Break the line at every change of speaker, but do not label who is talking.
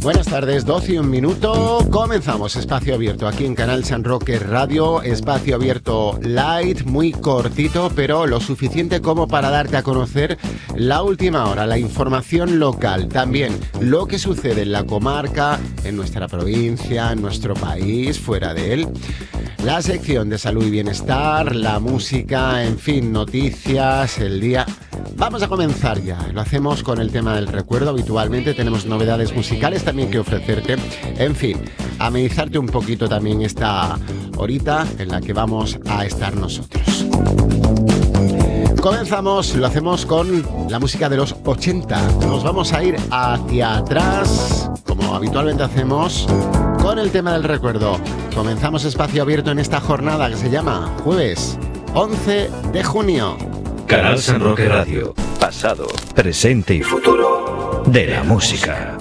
Buenas tardes, 12 y un minuto. Comenzamos Espacio Abierto aquí en Canal San Roque Radio. Espacio Abierto light, muy cortito, pero lo suficiente como para darte a conocer la última hora, la información local. También lo que sucede en la comarca, en nuestra provincia, en nuestro país, fuera de él. La sección de salud y bienestar, la música, en fin, noticias, el día. Vamos a comenzar ya. Lo hacemos con el tema del recuerdo. Habitualmente tenemos novedades musicales también que ofrecerte. En fin, amenizarte un poquito también esta horita en la que vamos a estar nosotros. Comenzamos, lo hacemos con la música de los 80. Nos vamos a ir hacia atrás, como habitualmente hacemos, con el tema del recuerdo. Comenzamos Espacio Abierto en esta jornada que se llama Jueves 11 de junio.
Canal San Roque Radio. Pasado, presente y futuro de la música.